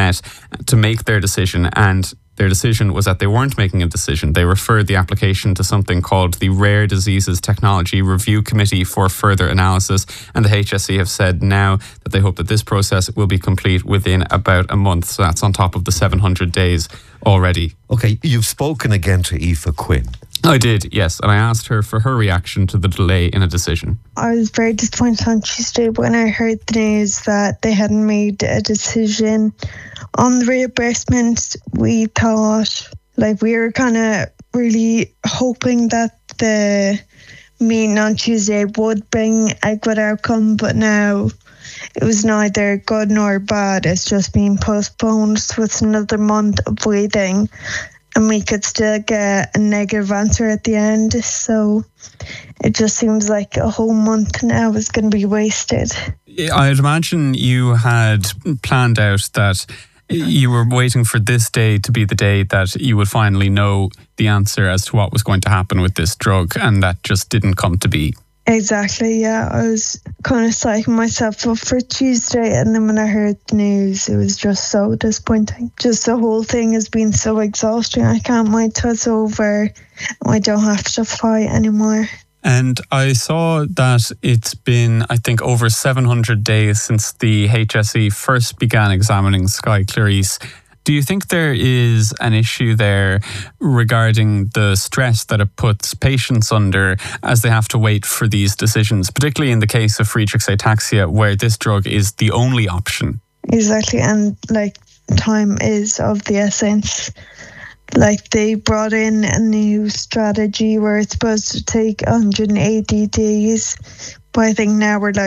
met to make their decision, and their decision was that they weren't making a decision. They referred the application to something called the Rare Diseases Technology Review Committee for further analysis, and the HSE have said now that they hope that this process will be complete within about a month. So that's on top of the 700 days already. Okay, you've spoken again to Aoife Quinn. I did, yes, and I asked her for her reaction to the delay in a decision. I was very disappointed on Tuesday when I heard the news that they hadn't made a decision on the reimbursement. We thought, we were kind of really hoping that the meeting on Tuesday would bring a good outcome, but now it was neither good nor bad. It's just been postponed, so it's another month of waiting, and we could still get a negative answer at the end. So it just seems like a whole month now is going to be wasted. I'd imagine you had planned out that you were waiting for this day to be the day that you would finally know the answer as to what was going to happen with this drug, and that just didn't come to be. Exactly, yeah. I was kind of psyching myself up for Tuesday, and then when I heard the news, it was just so disappointing. Just the whole thing has been so exhausting. I can't wait till it's over. I don't have to fight anymore. And I saw that it's been, I think, over 700 days since the HSE first began examining Sky Clarice. Do you think there is an issue there regarding the stress that it puts patients under as they have to wait for these decisions, particularly in the case of Friedreich's ataxia, where this drug is the only option? Exactly, and time is of the essence. They brought in a new strategy where it's supposed to take 180 days, but I think now we're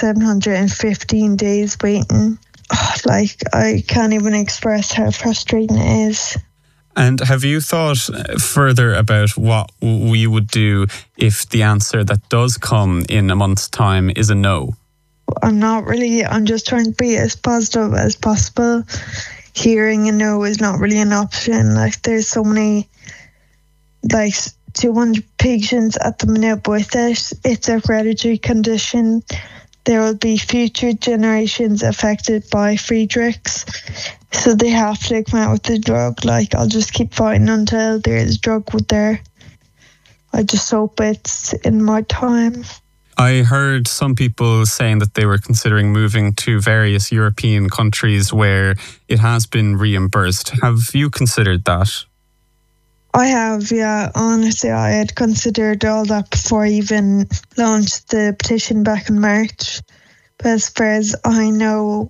715 days waiting. I can't even express how frustrating it is. And have you thought further about what we would do if the answer that does come in a month's time is a no? I'm not really. I'm just trying to be as positive as possible. Hearing a no is not really an option. There's so many, 200 patients at the minute with it. It's a hereditary condition. There will be future generations affected by Friedreich's. So they have to come out with the drug. I'll just keep fighting until there is a drug there. I just hope it's in my time. I heard some people saying that they were considering moving to various European countries where it has been reimbursed. Have you considered that? I have, yeah. Honestly, I had considered all that before I even launched the petition back in March. But as far as I know,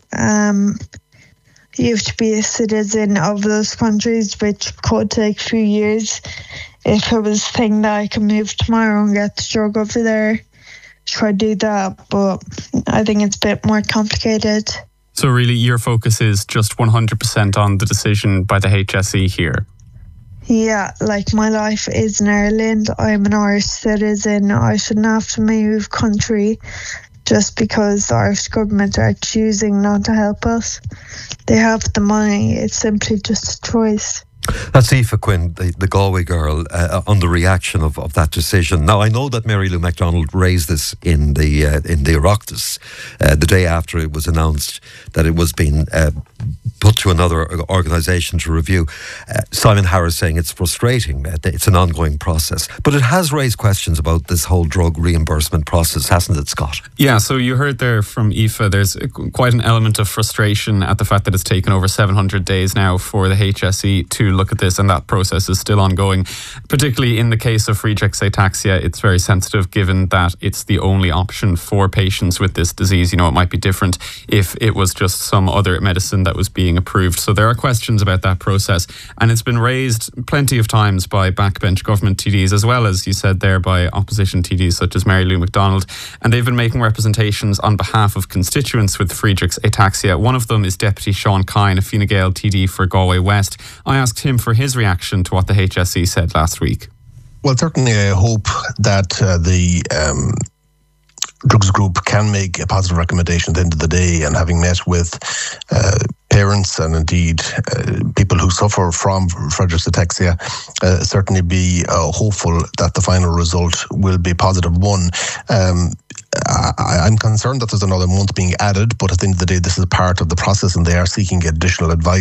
you have to be a citizen of those countries, which could take a few years. If it was a thing that I could move tomorrow and get the drug over there, try to do that. But I think it's a bit more complicated. So really, your focus is just 100% on the decision by the HSE here? Yeah, my life is in Ireland. I'm an Irish citizen. I shouldn't have to move country just because the Irish government are choosing not to help us. They have the money. It's simply just a choice. That's Aoife Quinn, the Galway girl, on the reaction of that decision. Now, I know that Mary Lou McDonald raised this in the Oireachtas the day after it was announced that it was being put to another organisation to review. Simon Harris saying it's frustrating. It's an ongoing process. But it has raised questions about this whole drug reimbursement process, hasn't it, Scott? Yeah, so you heard there from Aoife, there's quite an element of frustration at the fact that it's taken over 700 days now for the HSE to look at this, and that process is still ongoing. Particularly in the case of Friedreich's ataxia, it's very sensitive given that it's the only option for patients with this disease. It might be different if it was just some other medicine that was being approved. So there are questions about that process, and it's been raised plenty of times by backbench government TDs, as well as you said there by opposition TDs such as Mary Lou McDonald, and they've been making representations on behalf of constituents with Friedreich's ataxia. One of them is Deputy Sean Kine, a Fine Gael TD for Galway West. I asked him for his reaction to what the HSE said last week. Well, certainly I hope that the drugs group can make a positive recommendation at the end of the day, and having met with parents and indeed people who suffer from Friedreich's ataxia, certainly be hopeful that the final result will be a positive one. I'm concerned that there's another month being added, but at the end of the day, this is part of the process and they are seeking additional advice